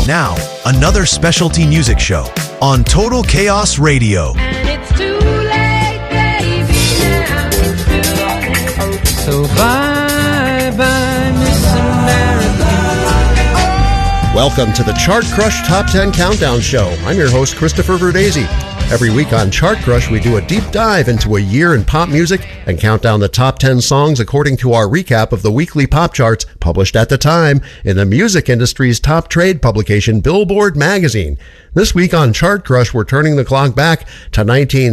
Now, another specialty music show on Total Chaos Radio. And it's too late, baby, now it's too late. So bye-bye, Miss America. Welcome to the Chart Crush Top 10 Countdown Show. I'm your host, Christopher Verdesi. Every week on Chart Crush, we do a deep dive into a year in pop music and count down the top 10 songs according to our recap of the weekly pop charts published at the time in the music industry's top trade publication, Billboard Magazine. This week on Chart Crush, we're turning the clock back to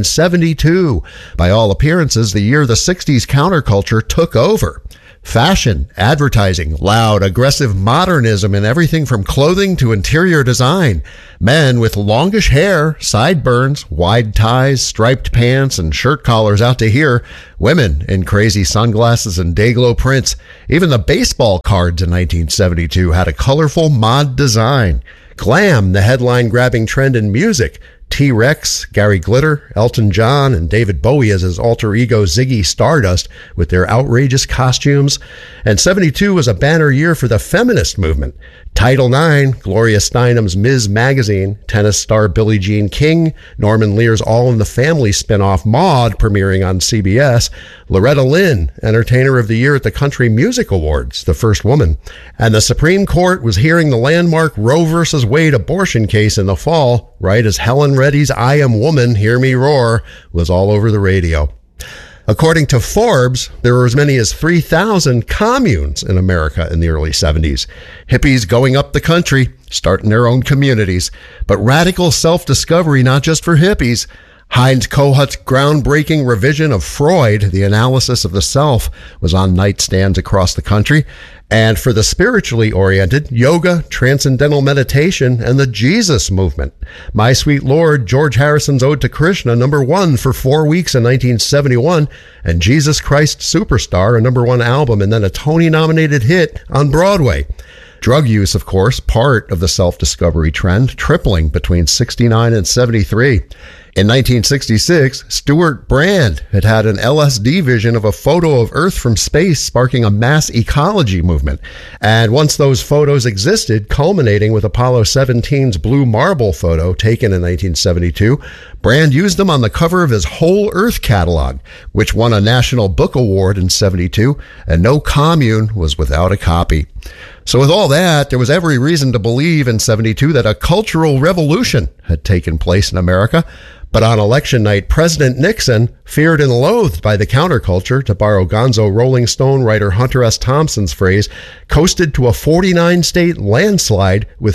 1972. By all appearances, the year the 60s counterculture took over. Fashion, advertising, loud, aggressive modernism in everything from clothing to interior design. Men with longish hair, sideburns, wide ties, striped pants, and shirt collars out to here. Women in crazy sunglasses and day-glow prints. Even the baseball cards in 1972 had a colorful mod design. Glam, the headline-grabbing trend in music. T-Rex, Gary Glitter, Elton John, and David Bowie as his alter ego Ziggy Stardust with their outrageous costumes. And 72 was a banner year for the feminist movement. Title IX, Gloria Steinem's Ms. Magazine, tennis star Billie Jean King, Norman Lear's All in the Family spinoff Maude premiering on CBS, Loretta Lynn, Entertainer of the Year at the Country Music Awards, the first woman, and the Supreme Court was hearing the landmark Roe v. Wade abortion case in the fall, right as Helen Reddy's I Am Woman, Hear Me Roar was all over the radio. According to Forbes, there were as many as 3,000 communes in America in the early 70s. Hippies going up the country, starting their own communities. But radical self-discovery not just for hippies. Heinz Kohut's groundbreaking revision of Freud, the analysis of the self, was on nightstands across the country. And for the spiritually oriented, yoga, transcendental meditation, and the Jesus movement. My Sweet Lord, George Harrison's Ode to Krishna, number 1 for 4 weeks in 1971, and Jesus Christ Superstar, a number 1 album, and then a Tony-nominated hit on Broadway. Drug use, of course, part of the self-discovery trend, tripling between 69 and 73. In 1966, Stuart Brand had an LSD vision of a photo of Earth from space, sparking a mass ecology movement. And once those photos existed, culminating with Apollo 17's Blue Marble photo taken in 1972, Brand used them on the cover of his Whole Earth catalog, which won a National Book Award in 72, and no commune was without a copy. So with all that, there was every reason to believe in 72 that a cultural revolution had taken place in America. But on election night, President Nixon, feared and loathed by the counterculture, to borrow Gonzo Rolling Stone writer Hunter S. Thompson's phrase, coasted to a 49-state landslide with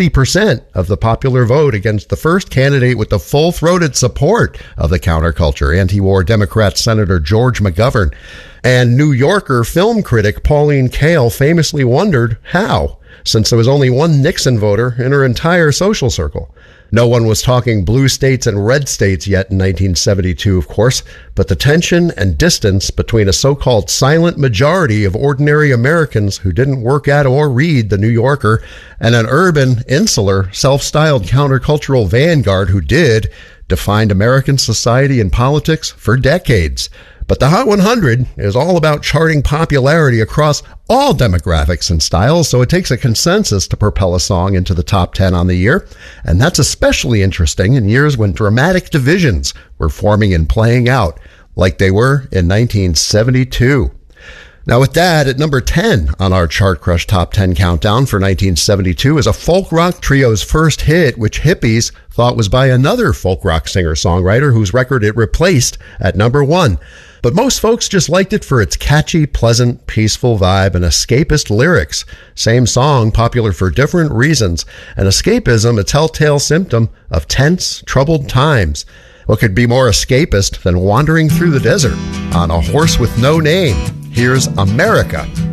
60% of the popular vote against the first candidate with the full-throated support of the counterculture, anti-war Democrat Senator George McGovern. And New Yorker film critic Pauline Kael famously wondered how, since there was only one Nixon voter in her entire social circle. No one was talking blue states and red states yet in 1972, of course, but the tension and distance between a so-called silent majority of ordinary Americans who didn't work at or read the New Yorker and an urban, insular, self-styled countercultural vanguard who did defined American society and politics for decades. But the Hot 100 is all about charting popularity across all demographics and styles, so it takes a consensus to propel a song into the top 10 on the year. And that's especially interesting in years when dramatic divisions were forming and playing out, like they were in 1972. Now with that, at number 10 on our Chart Crush Top 10 countdown for 1972 is a folk rock trio's first hit, which hippies thought was by another folk rock singer-songwriter whose record it replaced at number 1. But most folks just liked it for its catchy, pleasant, peaceful vibe and escapist lyrics. Same song, popular for different reasons, and escapism a telltale symptom of tense, troubled times. What could be more escapist than wandering through the desert on a horse with no name? Here's America